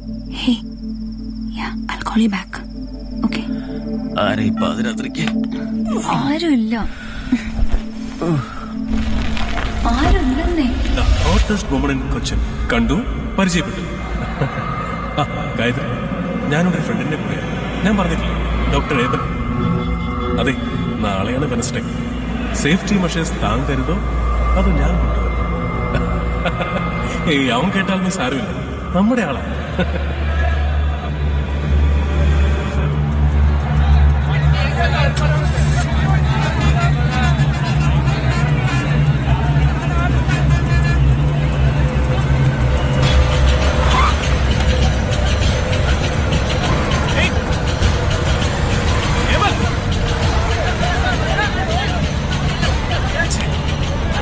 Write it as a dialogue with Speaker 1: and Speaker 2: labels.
Speaker 1: Hey, yeah, I'll call you back. Okay?
Speaker 2: ആരെ ഇപ്പൊ അതിരാത്രിക്ക്
Speaker 1: ആരുമില്ല. ആരുമില്ലെന്നേ.
Speaker 3: The hottest woman in Cochin കണ്ടു, പരിചയപ്പെട്ടു. ഗായത്രി, ഞാനൊരു ഫ്രണ്ടിന്റെ കൂടെ. ഞാൻ പറഞ്ഞിട്ടില്ല, ഡോക്ടർ ഏബൻ. അതെ, നാളെയാണ് വെനസ്ഡേ. സേഫ്റ്റി മെഷേഴ്സ് താൻ കരുതോ അതോ ഞാൻ കൊണ്ടുവരും? ഏയ്, അവൻ കേട്ടാലൊന്നും സാരമില്ല, നമ്മുടെ ആളാ.